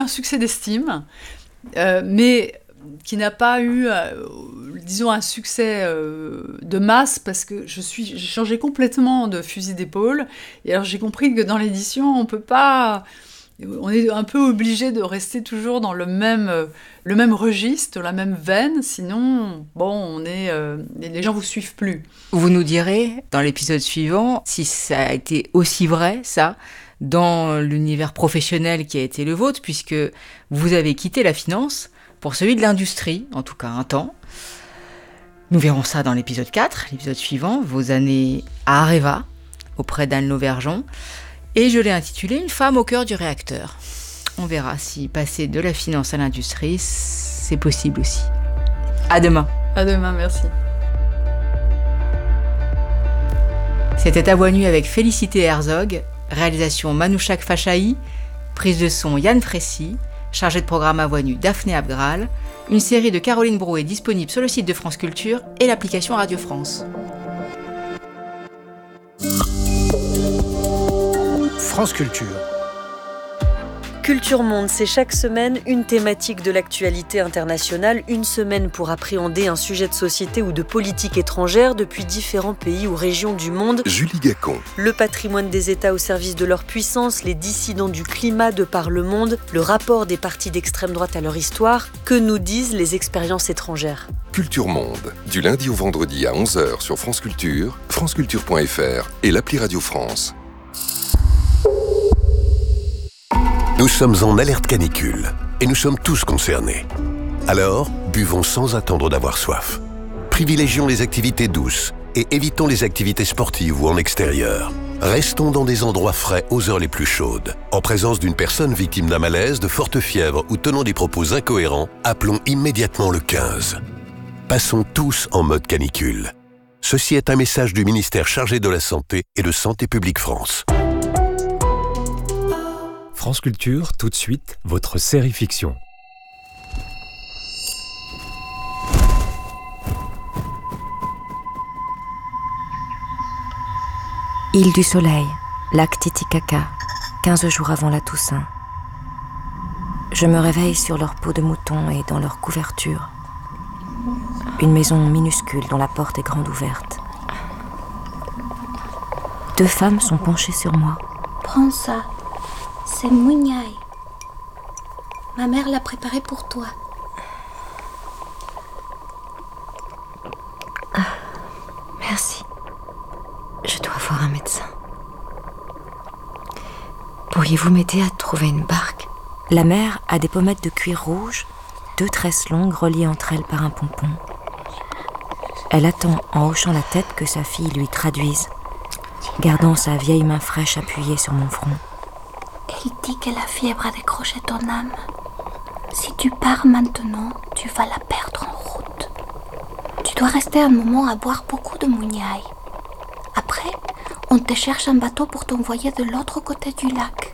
Un succès d'estime, mais qui n'a pas eu, disons, un succès de masse, parce que j'ai changé complètement de fusil d'épaule. Et alors j'ai compris que dans l'édition, on est un peu obligé de rester toujours dans le même registre, la même veine, sinon, les gens vous suivent plus. Vous nous direz, dans l'épisode suivant, si ça a été aussi vrai, ça, dans l'univers professionnel qui a été le vôtre, puisque vous avez quitté la finance pour celui de l'industrie, en tout cas un temps. Nous verrons ça dans l'épisode 4, l'épisode suivant, vos années à Areva, auprès d'Anne Lauvergeon. Et je l'ai intitulé « Une femme au cœur du réacteur ». On verra si passer de la finance à l'industrie, c'est possible aussi. À demain. À demain, merci. C'était À Voix Nue avec Félicité Herzog, réalisation Manouchak Fachahi, prise de son Yann Frécy, chargé de programme À Voix Nue Daphné Abgral. Une série de Caroline Brouet disponible sur le site de France Culture et l'application Radio France. France Culture. Culture Monde, c'est chaque semaine une thématique de l'actualité internationale, une semaine pour appréhender un sujet de société ou de politique étrangère depuis différents pays ou régions du monde. Julie Gacon. Le patrimoine des États au service de leur puissance, les dissidents du climat de par le monde, le rapport des partis d'extrême droite à leur histoire, que nous disent les expériences étrangères. Culture Monde, du lundi au vendredi à 11h sur France Culture, franceculture.fr et l'appli Radio France. Nous sommes en alerte canicule et nous sommes tous concernés. Alors, buvons sans attendre d'avoir soif. Privilégions les activités douces et évitons les activités sportives ou en extérieur. Restons dans des endroits frais aux heures les plus chaudes. En présence d'une personne victime d'un malaise, de forte fièvre ou tenant des propos incohérents, appelons immédiatement le 15. Passons tous en mode canicule. Ceci est un message du ministère chargé de la Santé et de Santé publique France. France Culture, tout de suite, votre série fiction. Île du Soleil, lac Titicaca, 15 jours avant la Toussaint. Je me réveille sur leur peau de mouton et dans leur couverture. Une maison minuscule dont la porte est grande ouverte. 2 femmes sont penchées sur moi. Prends ça. C'est mouniaï. Ma mère l'a préparé pour toi. Merci. Je dois voir un médecin. Pourriez-vous m'aider à trouver une barque ? La mère a des pommettes de cuir rouge, 2 tresses longues reliées entre elles par un pompon. Elle attend en hochant la tête que sa fille lui traduise, gardant sa vieille main fraîche appuyée sur mon front. Elle dit que la fièvre a décroché ton âme. Si tu pars maintenant, tu vas la perdre en route. Tu dois rester un moment à boire beaucoup de mouniaï. Après, on te cherche un bateau pour t'envoyer de l'autre côté du lac.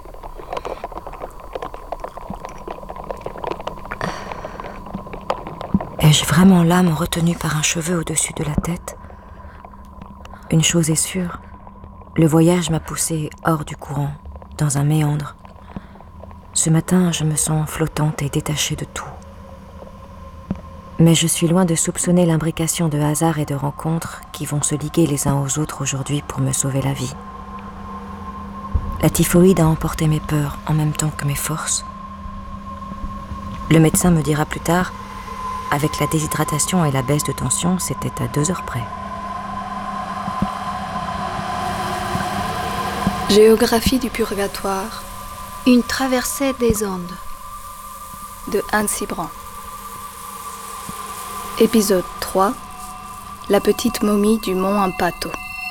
Ai-je vraiment l'âme retenue par un cheveu au-dessus de la tête ? Une chose est sûre, le voyage m'a poussée hors du courant, dans un méandre. Ce matin, je me sens flottante et détachée de tout. Mais je suis loin de soupçonner l'imbrication de hasards et de rencontres qui vont se liguer les uns aux autres aujourd'hui pour me sauver la vie. La typhoïde a emporté mes peurs en même temps que mes forces. Le médecin me dira plus tard, avec la déshydratation et la baisse de tension, c'était à 2 heures près. Géographie du purgatoire. Une traversée des ondes. De Anne Cibran. Épisode 3. La petite momie du mont Ampato.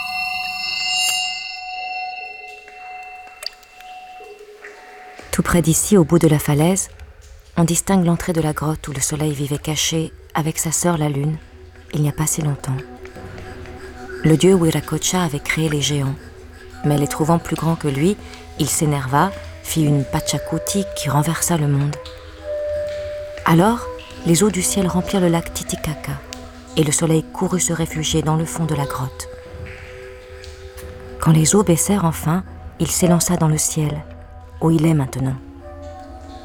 Tout près d'ici, au bout de la falaise, on distingue l'entrée de la grotte où le soleil vivait caché avec sa sœur la lune, il n'y a pas si longtemps. Le dieu Wiracocha avait créé les géants, mais les trouvant plus grands que lui, il s'énerva, fit une Pachacuti qui renversa le monde. Alors, les eaux du ciel remplirent le lac Titicaca et le soleil courut se réfugier dans le fond de la grotte. Quand les eaux baissèrent enfin, il s'élança dans le ciel, où il est maintenant.